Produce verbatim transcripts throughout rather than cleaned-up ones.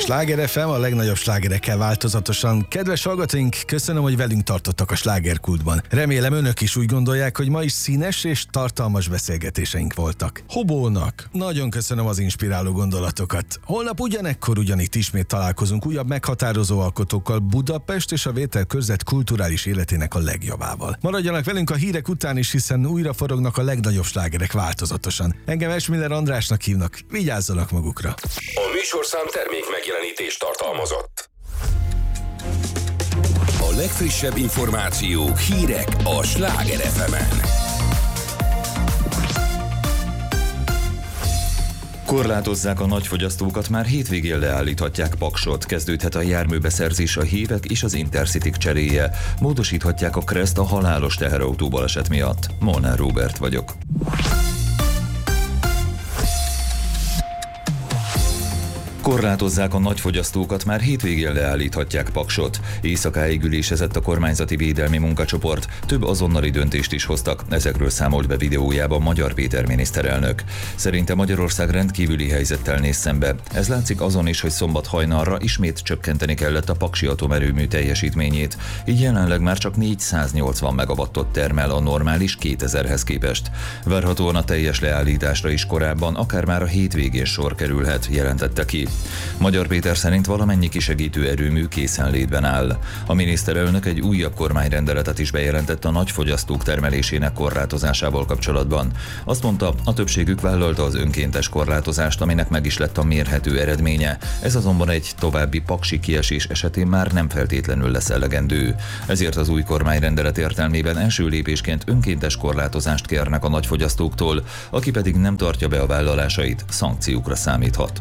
Sláger ef em, a legnagyobb slágerekkel változatosan. Kedves hallgatóink, köszönöm, hogy velünk tartottak a slágerkultban. Remélem önök is úgy gondolják, hogy ma is színes és tartalmas beszélgetéseink voltak. Hobónak, nagyon köszönöm az inspiráló gondolatokat. Holnap ugyanekkor ugyanitt ismét találkozunk újabb meghatározó alkotókkal, Budapest és a Vételkörzet kulturális életének a legjobbával. Maradjanak velünk a hírek után is, hiszen újra forognak a legnagyobb slágerek változatosan. Engem Esmiller Andrásnak hívnak, vigyázzanak magukra. A műsorszám termék megjelenítést tartalmazott. A legfrissebb információk, hírek a Sláger ef emen. Korlátozzák a nagyfogyasztókat, már hétvégén leállíthatják Paksot, kezdődhet a járműbeszerzés, a hívek és az Intercityk cseréje. Módosíthatják a Kreszt a halálos teherautó baleset miatt. Molnár Róbert vagyok. Korlátozzák a nagyfogyasztókat, már hétvégén leállíthatják Paksot. Éjszakáig ülésezett a kormányzati védelmi munkacsoport, több azonnali döntést is hoztak, ezekről számolt be videójában Magyar Péter miniszterelnök. Szerinte Magyarország rendkívüli helyzettel néz szembe. Ez látszik azon is, hogy szombat hajnalra ismét csökkenteni kellett a paksi atomerőmű teljesítményét, így jelenleg már csak négyszáznyolcvan megawattot termel a normális kétezerhez képest. Várhatóan a teljes leállításra is korábban, akár már a hétvégén sor kerülhet, jelentette ki. Magyar Péter szerint valamennyi kisegítő erőmű készenlétben áll. A miniszterelnök egy újabb kormányrendeletet is bejelentett a nagyfogyasztók termelésének korlátozásával kapcsolatban. Azt mondta, a többségük vállalta az önkéntes korlátozást, aminek meg is lett a mérhető eredménye. Ez azonban egy további paksi kiesés esetén már nem feltétlenül lesz elegendő. Ezért az új kormányrendelet értelmében első lépésként önkéntes korlátozást kérnek a nagyfogyasztóktól, aki pedig nem tartja be a vállalásait, szankciókra számíthat.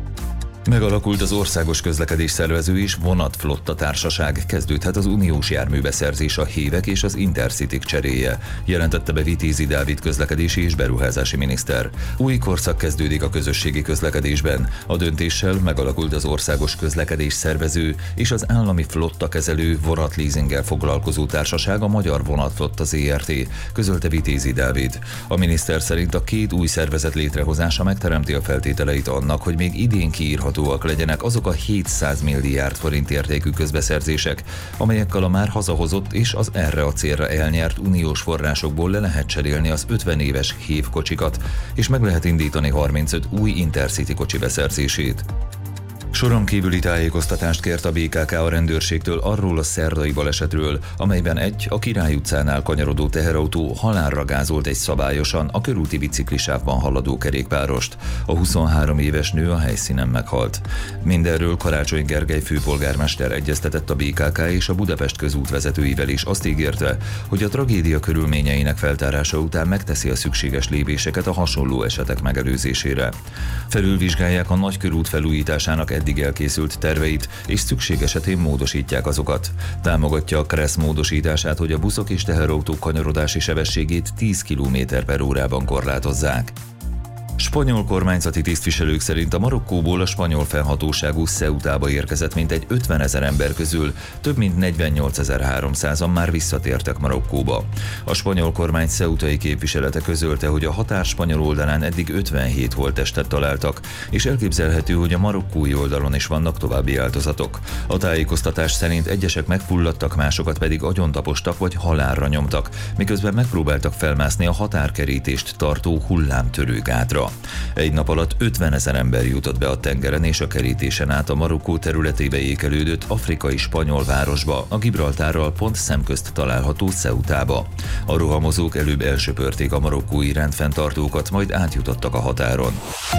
Megalakult az Országos Közlekedés Szervező és Vonatflotta Társaság, kezdődhet az uniós járműbeszerzés, a hívek és az Intercityk cseréje, jelentette be Vitézi Dávid közlekedési és beruházási miniszter. Új korszak kezdődik a közösségi közlekedésben. A döntéssel megalakult az Országos Közlekedés Szervező és az állami flotta kezelő vonatleasinggel foglalkozó társaság, a Magyar Vonatflotta zé er té, közölte Vitézi Dávid. A miniszter szerint a két új szervezet létrehozása megteremti a feltételeit annak, hogy még idén kiírható legyenek azok a hétszáz milliárd forint értékű közbeszerzések, amelyekkel a már hazahozott és az erre a célra elnyert uniós forrásokból le lehet cserélni az ötven éves hívkocsikat, és meg lehet indítani harmincöt új Intercity kocsi beszerzését. Soron kívüli tájékoztatást kért a bé ká ká a rendőrségtől arról a szerdai balesetről, amelyben egy a Király utcánál kanyarodó teherautó halálra gázolt egy szabályosan a körúti biciklisávban haladó kerékpárost. A huszonhárom éves nő a helyszínen meghalt. Mindenről Karácsony Gergely főpolgármester egyeztetett a bé ká ká és a Budapest közút vezetőivel is, azt ígérte, hogy a tragédia körülményeinek feltárása után megteszi a szükséges lépéseket a hasonló esetek megelőzésére. Felülvizsgálják a nagykörút felújításának eddig elkészült terveit, és szükség esetén módosítják azokat. Támogatja a Kressz módosítását, hogy a buszok és teherautók kanyarodási sebességét tíz kilométer per órában korlátozzák. Spanyol kormányzati tisztviselők szerint a Marokkóból a spanyol fennhatóságú Ceutába érkezett mintegy ötvenezer ember közül több mint negyvennyolcezer-háromszázan már visszatértek Marokkóba. A spanyol kormány ceutai képviselete közölte, hogy a határ spanyol oldalán eddig ötvenhét holttestet találtak, és elképzelhető, hogy a marokkói oldalon is vannak további áldozatok. A tájékoztatás szerint egyesek megfulladtak, másokat pedig agyontapostak vagy halálra nyomtak, miközben megpróbáltak felmászni a határkerítést tartó hullámtörő gátra. Egy nap alatt ötvenezer ember jutott be a tengeren és a kerítésen át a Marokkó területébe ékelődött afrikai spanyol városba, a Gibraltárral pont szemközt található Ceutába. A rohamozók előbb elsöpörték a marokkói rendfenntartókat, majd átjutottak a határon.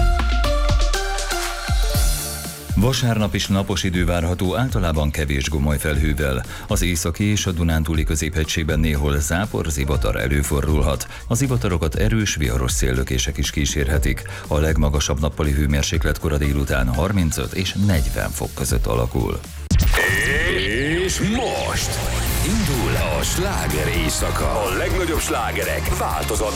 Vasárnap is napos idő várható, általában kevés gomolyfelhővel. Az északi és a Dunántúli középhegységben néhol zápor, zivatar előfordulhat. Az zivatarokat erős, viharos széllökések is kísérhetik. A legmagasabb nappali hőmérséklet kora délután harmincöt és negyven fok között alakul. És most indul a sláger éjszaka. A legnagyobb slágerek változat